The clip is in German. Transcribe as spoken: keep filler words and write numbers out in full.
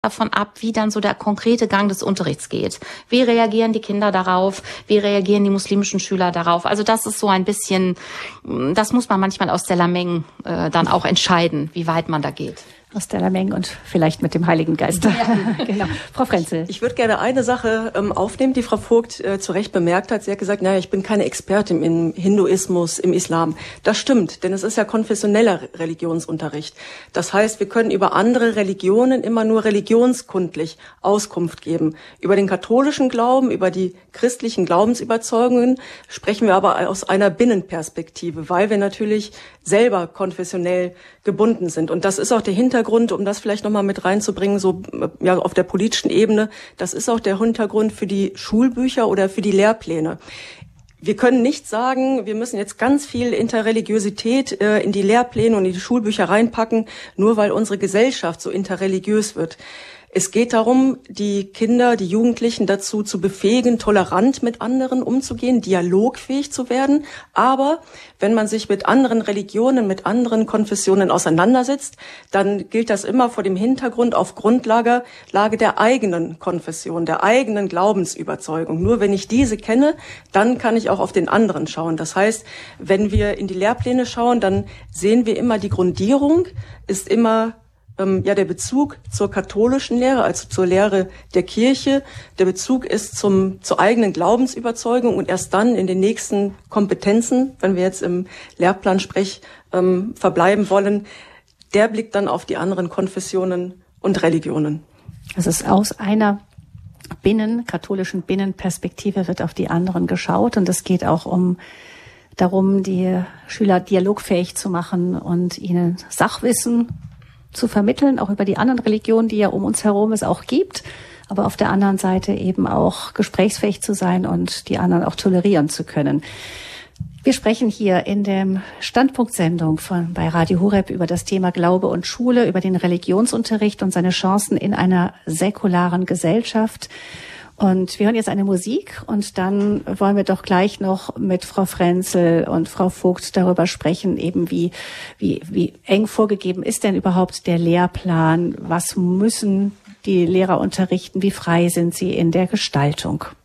davon ab, wie dann so der konkrete Gang des Unterrichts geht. Wie reagieren die Kinder darauf? Wie reagieren die muslimischen Schüler darauf? Also das ist so ein bisschen, das muss man manchmal aus der Lameng äh, dann auch entscheiden, wie weit man da geht. Aus der Lameng und vielleicht mit dem Heiligen Geist. Ja. Genau. Frau Frenzel. Ich würde gerne eine Sache ähm, aufnehmen, die Frau Vogt äh, zu Recht bemerkt hat. Sie hat gesagt, naja, ich bin keine Expertin im Hinduismus, im Islam. Das stimmt, denn es ist ja konfessioneller Religionsunterricht. Das heißt, wir können über andere Religionen immer nur religionskundlich Auskunft geben. Über den katholischen Glauben, über die christlichen Glaubensüberzeugungen sprechen wir aber aus einer Binnenperspektive, weil wir natürlich selber konfessionell gebunden sind. Und das ist auch der Hintergrund, um das vielleicht nochmal mit reinzubringen, so ja auf der politischen Ebene, das ist auch der Hintergrund für die Schulbücher oder für die Lehrpläne. Wir können nicht sagen, wir müssen jetzt ganz viel Interreligiosität äh, in die Lehrpläne und in die Schulbücher reinpacken, nur weil unsere Gesellschaft so interreligiös wird. Es geht darum, die Kinder, die Jugendlichen dazu zu befähigen, tolerant mit anderen umzugehen, dialogfähig zu werden. Aber wenn man sich mit anderen Religionen, mit anderen Konfessionen auseinandersetzt, dann gilt das immer vor dem Hintergrund auf Grundlage Lage der eigenen Konfession, der eigenen Glaubensüberzeugung. Nur wenn ich diese kenne, dann kann ich auch auf den anderen schauen. Das heißt, wenn wir in die Lehrpläne schauen, dann sehen wir immer, die Grundierung ist immer ja, der Bezug zur katholischen Lehre, also zur Lehre der Kirche, der Bezug ist zum, zur eigenen Glaubensüberzeugung und erst dann in den nächsten Kompetenzen, wenn wir jetzt im Lehrplan-Sprech ähm, verbleiben wollen, der blickt dann auf die anderen Konfessionen und Religionen. Es ist aus einer Binnen, katholischen Binnenperspektive wird auf die anderen geschaut und es geht auch um darum, die Schüler dialogfähig zu machen und ihnen Sachwissen zu vermitteln, auch über die anderen Religionen, die ja um uns herum es auch gibt, aber auf der anderen Seite eben auch gesprächsfähig zu sein und die anderen auch tolerieren zu können. Wir sprechen hier in der Standpunktsendung von bei Radio Horeb über das Thema Glaube und Schule, über den Religionsunterricht und seine Chancen in einer säkularen Gesellschaft. Und wir hören jetzt eine Musik und dann wollen wir doch gleich noch mit Frau Frenzel und Frau Vogt darüber sprechen, eben wie, wie, wie eng vorgegeben ist denn überhaupt der Lehrplan? Was müssen die Lehrer unterrichten? Wie frei sind sie in der Gestaltung?